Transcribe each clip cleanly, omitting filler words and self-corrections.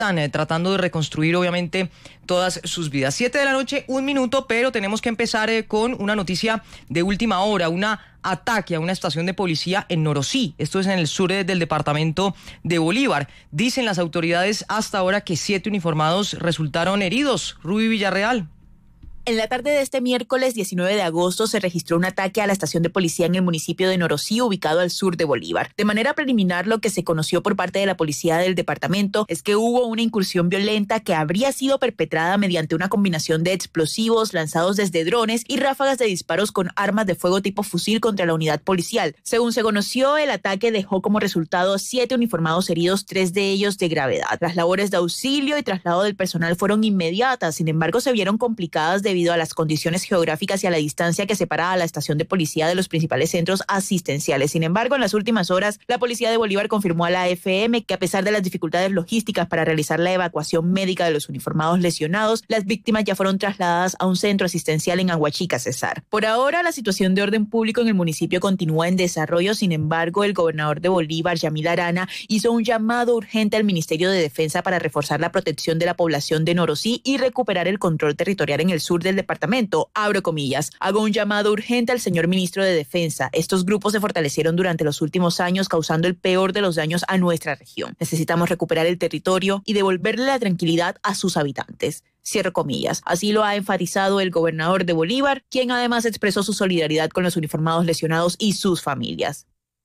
están tratando de reconstruir obviamente todas sus vidas. 7 de la noche, 1 minuto, pero tenemos que empezar con una noticia de última hora, un ataque a una estación de policía en Norosí. Esto es en el sur del departamento de Bolívar. Dicen las autoridades hasta ahora que 7 uniformados resultaron heridos. Ruby Villarreal. En la tarde de este miércoles 19 de agosto se registró un ataque a la estación de policía en el municipio de Norosí, ubicado al sur de Bolívar. De manera preliminar, lo que se conoció por parte de la policía del departamento es que hubo una incursión violenta que habría sido perpetrada mediante una combinación de explosivos lanzados desde drones y ráfagas de disparos con armas de fuego tipo fusil contra la unidad policial. Según se conoció, el ataque dejó como resultado 7 uniformados heridos, 3 de ellos de gravedad. Las labores de auxilio y traslado del personal fueron inmediatas, sin embargo se vieron complicadas debido a las condiciones geográficas y a la distancia que separa a la estación de policía de los principales centros asistenciales. Sin embargo, en las últimas horas, la policía de Bolívar confirmó a la FM que a pesar de las dificultades logísticas para realizar la evacuación médica de los uniformados lesionados, las víctimas ya fueron trasladadas a un centro asistencial en Aguachica, Cesar. Por ahora, la situación de orden público en el municipio continúa en desarrollo. Sin embargo, el gobernador de Bolívar, Yamil Arana, hizo un llamado urgente al Ministerio de Defensa para reforzar la protección de la población de Norosí y recuperar el control territorial en el sur del departamento. Abro comillas, hago un llamado urgente al señor ministro de Defensa. Estos grupos se fortalecieron durante los últimos años, causando el peor de los daños a nuestra región. Necesitamos recuperar el territorio y devolverle la tranquilidad a sus habitantes. Cierro comillas. Así lo ha enfatizado el gobernador de Bolívar, quien además expresó su solidaridad con los uniformados lesionados y sus familias.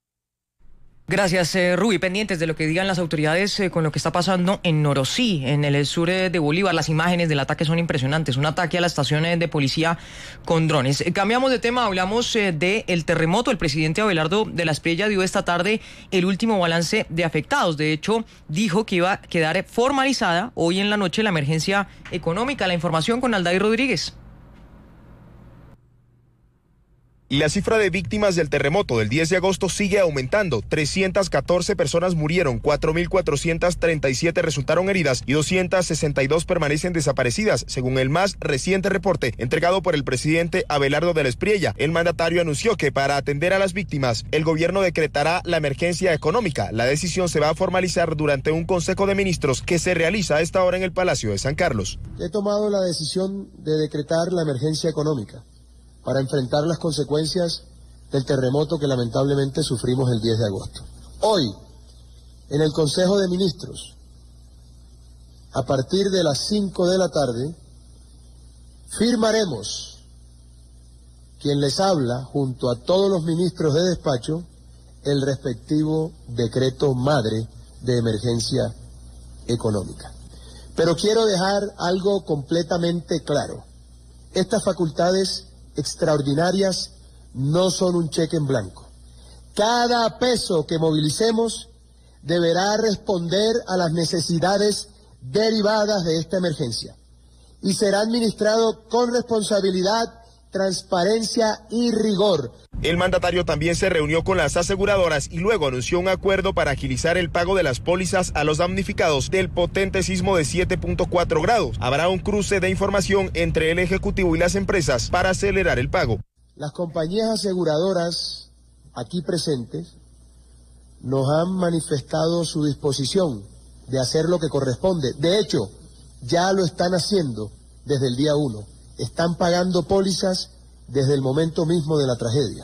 Gracias, Ruby. Pendientes de lo que digan las autoridades con lo que está pasando en Norosí, en el sur de Bolívar. Las imágenes del ataque son impresionantes. Un ataque a la estación de policía con drones. Cambiamos de tema, hablamos del terremoto. El presidente Abelardo de la Espriella dio esta tarde el último balance de afectados. De hecho, dijo que iba a quedar formalizada hoy en la noche la emergencia económica. La información con Aldair Rodríguez. La cifra de víctimas del terremoto del 10 de agosto sigue aumentando. 314 personas murieron, 4.437 resultaron heridas y 262 permanecen desaparecidas, según el más reciente reporte entregado por el presidente Abelardo de la Espriella. El mandatario anunció que para atender a las víctimas, el gobierno decretará la emergencia económica. La decisión se va a formalizar durante un consejo de ministros que se realiza a esta hora en el Palacio de San Carlos. He tomado la decisión de decretar la emergencia económica para enfrentar las consecuencias del terremoto que lamentablemente sufrimos el 10 de agosto. Hoy, en el Consejo de Ministros, a partir de las 5 de la tarde, firmaremos, quien les habla, junto a todos los ministros de despacho, el respectivo decreto madre de emergencia económica. Pero quiero dejar algo completamente claro. Estas facultades extraordinarias no son un cheque en blanco. Cada peso que movilicemos deberá responder a las necesidades derivadas de esta emergencia y será administrado con responsabilidad, transparencia y rigor. El mandatario también se reunió con las aseguradoras y luego anunció un acuerdo para agilizar el pago de las pólizas a los damnificados del potente sismo de 7.4 grados. Habrá un cruce de información entre el Ejecutivo y las empresas para acelerar el pago. Las compañías aseguradoras aquí presentes nos han manifestado su disposición de hacer lo que corresponde. De hecho, ya lo están haciendo desde el día 1. Están pagando pólizas desde el momento mismo de la tragedia.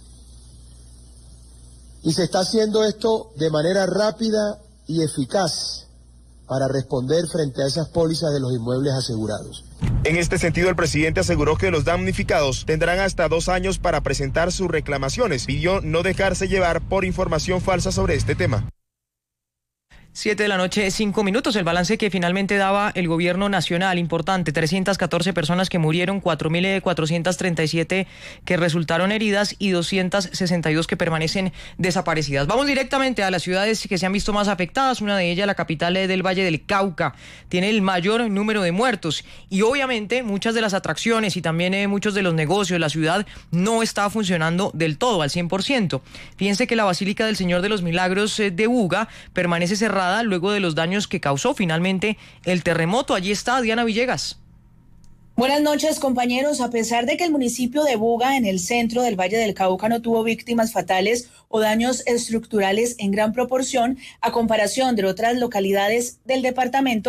Y se está haciendo esto de manera rápida y eficaz para responder frente a esas pólizas de los inmuebles asegurados. En este sentido, el presidente aseguró que los damnificados tendrán hasta 2 años para presentar sus reclamaciones. Pidió no dejarse llevar por información falsa sobre este tema. 7 de la noche, 5 minutos. El balance que finalmente daba el gobierno nacional, importante: 314 personas que murieron, 4.437 que resultaron heridas y 262 que permanecen desaparecidas. Vamos directamente a las ciudades que se han visto más afectadas. Una de ellas, la capital del Valle del Cauca, tiene el mayor número de muertos y obviamente muchas de las atracciones y también muchos de los negocios, la ciudad no está funcionando del todo, al 100%. Fíjense que la Basílica del Señor de los Milagros de Buga permanece cerrada luego de los daños que causó finalmente el terremoto. Allí está Diana Villegas. Buenas noches, compañeros. A pesar de que el municipio de Buga, en el centro del Valle del Cauca, no tuvo víctimas fatales o daños estructurales en gran proporción, a comparación de otras localidades del departamento,